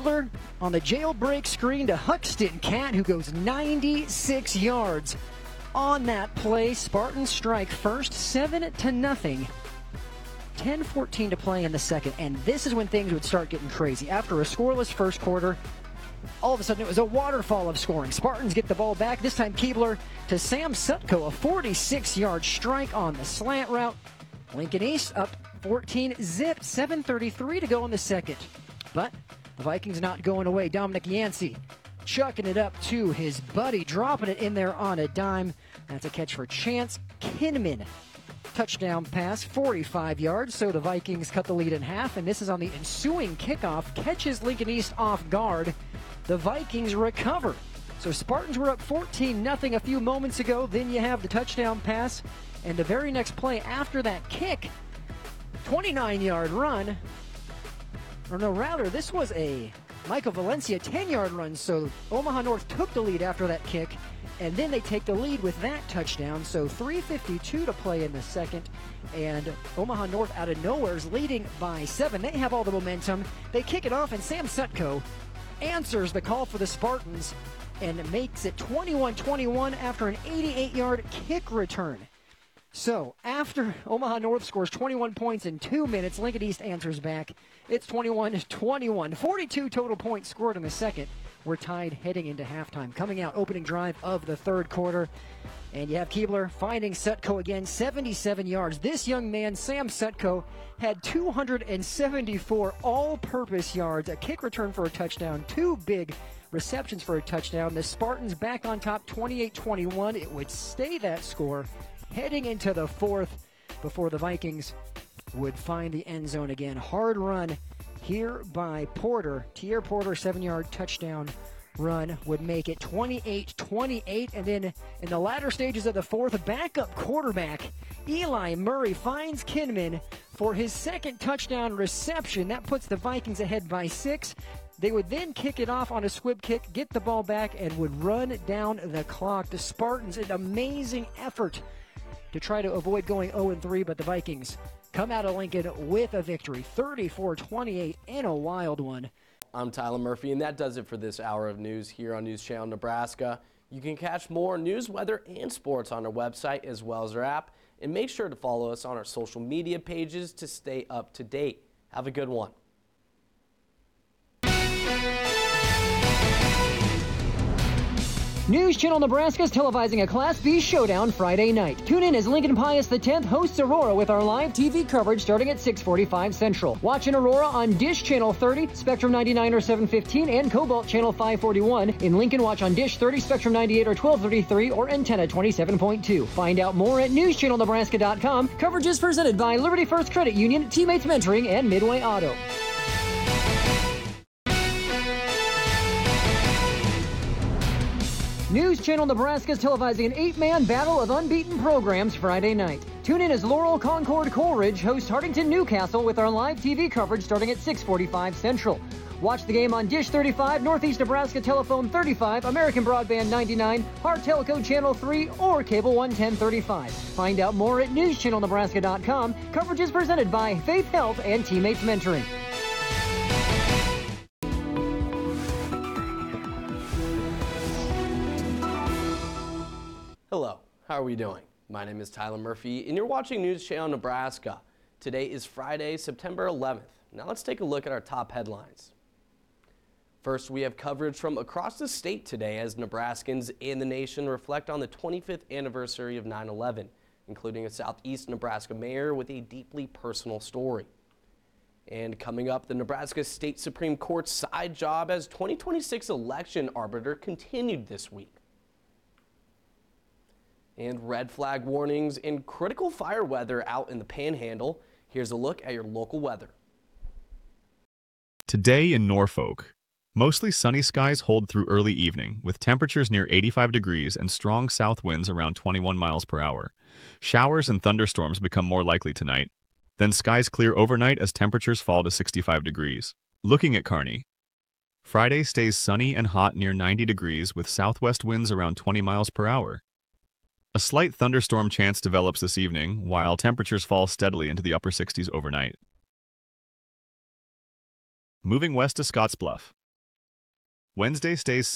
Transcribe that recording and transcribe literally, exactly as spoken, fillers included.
Keebler on the jailbreak screen to Huxton Cat, who goes ninety-six yards on that play. Spartans strike first, seven to nothing. ten fourteen to play in the second, and this is when things would start getting crazy. After a scoreless first quarter, all of a sudden it was a waterfall of scoring. Spartans get the ball back, this time Keebler to Sam Sutko, a forty-six-yard strike on the slant route. Lincoln East up fourteen zip, seven thirty-three to go in the second. But the Vikings not going away. Dominic Yancey chucking it up to his buddy, dropping it in there on a dime. That's a catch for Chance Kinman. Touchdown pass, forty-five yards, so the Vikings cut the lead in half, and this is on the ensuing kickoff. Catches Lincoln East off guard. The Vikings recover. So Spartans were up fourteen nothing a few moments ago. Then you have the touchdown pass, and the very next play after that kick, twenty-nine-yard run. Or no, rather, this was a Michael Valencia ten-yard run, so Omaha North took the lead after that kick, and then they take the lead with that touchdown. So three fifty-two to play in the second, and Omaha North out of nowhere is leading by seven. They have all the momentum. They kick it off, and Sam Sutko answers the call for the Spartans and makes it twenty-one twenty-one after an eighty-eight-yard kick return. So after Omaha North scores twenty-one points in two minutes, Lincoln East answers back. It's twenty-one twenty-one. forty-two total points scored in the second. We're tied heading into halftime. Coming out, opening drive of the third quarter. And you have Keebler finding Sutko again, seventy-seven yards. This young man, Sam Sutko, had two hundred seventy-four all-purpose yards, a kick return for a touchdown, two big receptions for a touchdown. The Spartans back on top, twenty-eight twenty-one. It would stay that score heading into the fourth before the Vikings would find the end zone again. Hard run here by Porter. Tier Porter, seven-yard touchdown run would make it twenty-eight twenty-eight. And then in the latter stages of the fourth, a backup quarterback, Eli Murray, finds Kinman for his second touchdown reception. That puts the Vikings ahead by six. They would then kick it off on a squib kick, get the ball back, and would run down the clock. The Spartans, an amazing effort to try to avoid going oh and three, but the Vikings come out of Lincoln with a victory, thirty-four twenty-eight, in a wild one. I'm Tyler Murphy, and that does it for this hour of news here on News Channel Nebraska. You can catch more news, weather, and sports on our website as well as our app, and make sure to follow us on our social media pages to stay up to date. Have a good one. News Channel Nebraska is televising a Class B showdown Friday night. Tune in as Lincoln Pius X hosts Aurora with our live T V coverage starting at six forty-five Central. Watch in Aurora on Dish Channel thirty, Spectrum ninety-nine or seven fifteen, and Cobalt Channel five forty-one. In Lincoln, watch on Dish thirty, Spectrum ninety-eight or twelve thirty-three, or Antenna twenty-seven point two. Find out more at news channel nebraska dot com. Coverage is presented by Liberty First Credit Union, Teammates Mentoring, and Midway Auto. News Channel Nebraska is televising an eight-man battle of unbeaten programs Friday night. Tune in as Laurel Concord Coleridge hosts Hardington Newcastle with our live T V coverage starting at six forty-five Central. Watch the game on Dish thirty-five, Northeast Nebraska Telephone thirty-five, American Broadband ninety-nine, Hart Telco Channel three, or Cable one ten thirty-five. Find out more at news channel nebraska dot com. Coverage is presented by Faith Health and Teammates Mentoring. Hello, how are we doing? My name is Tyler Murphy, and you're watching News Channel Nebraska. Today is Friday, September eleventh. Now let's take a look at our top headlines. First, we have coverage from across the state today as Nebraskans and the nation reflect on the twenty-fifth anniversary of nine eleven, including a Southeast Nebraska mayor with a deeply personal story. And coming up, the Nebraska State Supreme Court's side job as twenty twenty-six election arbiter continued this week. And red flag warnings and critical fire weather out in the Panhandle. Here's a look at your local weather. Today in Norfolk, mostly sunny skies hold through early evening with temperatures near eighty-five degrees and strong south winds around twenty-one miles per hour. Showers and thunderstorms become more likely tonight. Then skies clear overnight as temperatures fall to sixty-five degrees. Looking at Kearney, Friday stays sunny and hot near ninety degrees with southwest winds around twenty miles per hour. A slight thunderstorm chance develops this evening, while temperatures fall steadily into the upper sixties overnight. Moving west to Scottsbluff, Wednesday stays